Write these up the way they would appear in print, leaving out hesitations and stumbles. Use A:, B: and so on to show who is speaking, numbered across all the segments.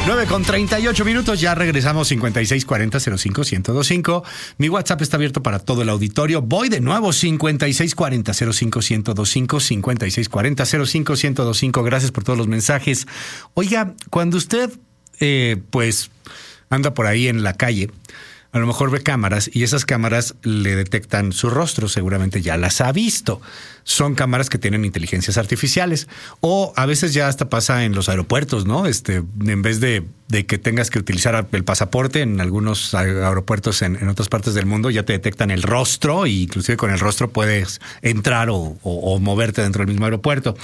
A: 9:38, ya regresamos. 5640-05-1025. Mi WhatsApp está abierto para todo el auditorio. Voy de nuevo, 5640-05-1025, 5640-05-1025. Gracias por todos los mensajes. Oiga, cuando usted pues anda por ahí en la calle, a lo mejor ve cámaras y esas cámaras le detectan su rostro, seguramente ya las ha visto. Son cámaras que tienen inteligencias artificiales. O a veces ya hasta pasa en los aeropuertos, ¿no? En vez de que tengas que utilizar el pasaporte en algunos aeropuertos en otras partes del mundo, ya te detectan el rostro, e inclusive con el rostro puedes entrar o moverte dentro del mismo aeropuerto.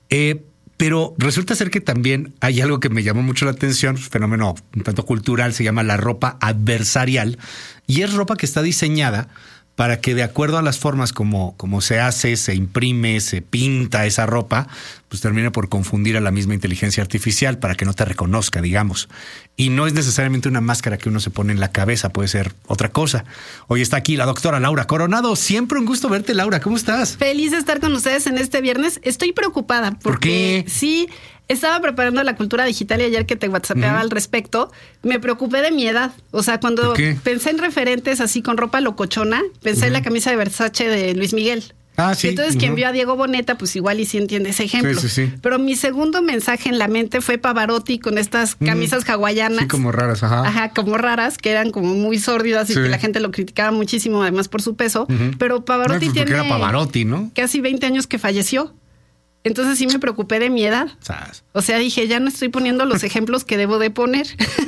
A: Pero resulta ser que también hay algo que me llamó mucho la atención, un fenómeno un tanto cultural, se llama la ropa adversarial, y es ropa que está diseñada para que, de acuerdo a las formas como se hace, se imprime, se pinta esa ropa, pues termine por confundir a la misma inteligencia artificial para que no te reconozca, digamos. Y no es necesariamente una máscara que uno se pone en la cabeza, puede ser otra cosa. Hoy está aquí la doctora Laura Coronado. Siempre un gusto verte, Laura. ¿Cómo estás?
B: Feliz de estar con ustedes en este viernes. Estoy preocupada porque
A: ¿por qué?
B: Sí, estaba preparando la cultura digital y ayer que te whatsappeaba al respecto, me preocupé de mi edad. O sea, cuando pensé en referentes así con ropa locochona, pensé en la camisa de Versace de Luis Miguel. Ah, sí. Entonces, quien vio a Diego Boneta, pues igual y sí entiende ese ejemplo. Sí. Pero mi segundo mensaje en la mente fue Pavarotti con estas camisas hawaianas. Sí,
A: como raras, ajá.
B: Como raras, que eran como muy sórdidas y que la gente lo criticaba muchísimo, además por su peso. Pero Pavarotti tiene
A: era Pavarotti, ¿no?
B: Casi 20 años que falleció. Entonces sí me preocupé de mi edad. O sea, dije, ya no estoy poniendo los ejemplos que debo de poner.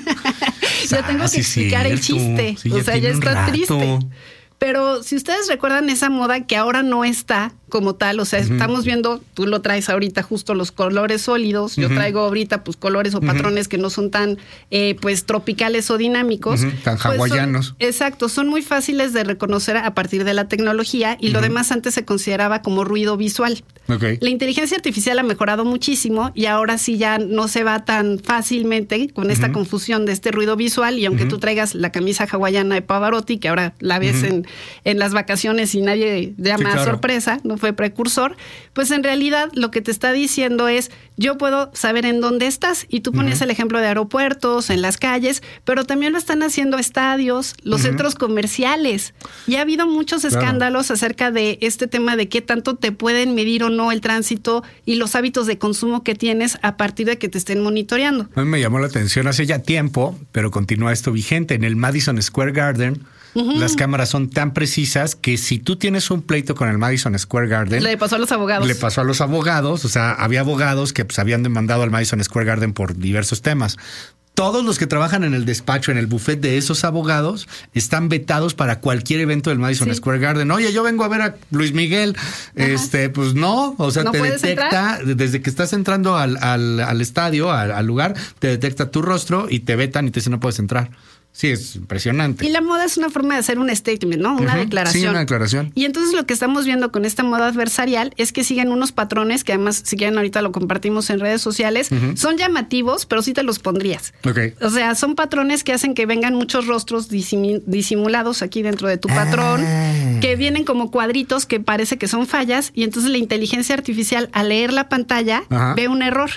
B: Ya tengo que explicar el chiste. Sí, o sea, ya está triste. Pero si ustedes recuerdan esa moda que ahora no está como tal, o sea, estamos viendo, tú lo traes ahorita justo los colores sólidos, yo traigo ahorita pues colores o patrones que no son tan pues tropicales o dinámicos.
A: Tan hawaianos.
B: Exacto, son muy fáciles de reconocer a partir de la tecnología y lo demás antes se consideraba como ruido visual. La inteligencia artificial ha mejorado muchísimo y ahora sí ya no se va tan fácilmente con esta confusión de este ruido visual, y aunque tú traigas la camisa hawaiana de Pavarotti, que ahora la ves en las vacaciones y nadie llama a sorpresa, no fue precursor, pues en realidad lo que te está diciendo es, yo puedo saber en dónde estás, y tú pones el ejemplo de aeropuertos, en las calles, pero también lo están haciendo estadios, los centros comerciales, y ha habido muchos escándalos acerca de este tema de qué tanto te pueden medir o no el tránsito y los hábitos de consumo que tienes a partir de que te estén monitoreando.
A: A mí me llamó la atención hace ya tiempo, pero continúa esto vigente. En el Madison Square Garden, las cámaras son tan precisas que si tú tienes un pleito con el Madison Square Garden...
B: Le pasó a los abogados.
A: Le pasó a los abogados. O sea, había abogados que pues habían demandado al Madison Square Garden por diversos temas. Todos los que trabajan en el despacho, en el buffet de esos abogados, están vetados para cualquier evento del Madison Square Garden. Oye, yo vengo a ver a Luis Miguel. Pues no, o sea, ¿no te detecta desde que estás entrando al estadio, al lugar, te detecta tu rostro y te vetan y te dicen no puedes entrar. Sí, es impresionante.
B: Y la moda es una forma de hacer un statement, ¿no? Una declaración.
A: Sí, una declaración.
B: Y entonces lo que estamos viendo con esta moda adversarial es que siguen unos patrones que además, si quieren ahorita lo compartimos en redes sociales, son llamativos, pero sí te los pondrías. O sea, son patrones que hacen que vengan muchos rostros disimulados aquí dentro de tu patrón, que vienen como cuadritos que parece que son fallas, y entonces la inteligencia artificial, al leer la pantalla, ve un error.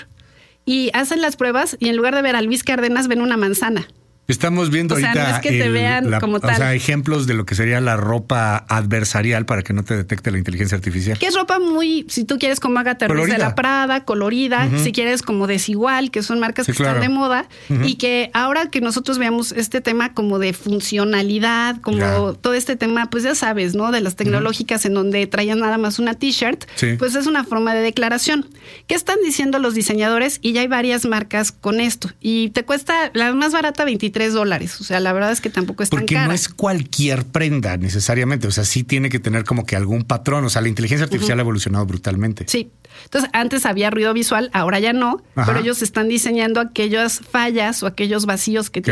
B: Y hacen las pruebas y en lugar de ver a Luis Cárdenas, ven una manzana.
A: Estamos viendo ahorita
B: no es que te vean como tal.
A: O sea, ejemplos de lo que sería la ropa adversarial para que no te detecte la inteligencia artificial.
B: Que es ropa muy, si tú quieres como Agatha Ruiz de la Prada, colorida, si quieres como Desigual, que son marcas que están de moda, y que ahora que nosotros veamos este tema como de funcionalidad, como todo este tema, pues ya sabes, ¿no? De las tecnológicas en donde traían nada más una t-shirt, pues es una forma de declaración. ¿Qué están diciendo los diseñadores? Y ya hay varias marcas con esto. Y te cuesta la más barata $23. O sea, la verdad es que tampoco es tan cara.
A: Porque no es cualquier prenda necesariamente. O sea, sí tiene que tener como que algún patrón. O sea, la inteligencia artificial ha evolucionado brutalmente.
B: Sí. Entonces, antes había ruido visual, ahora ya no. Pero ellos están diseñando aquellas fallas o aquellos vacíos que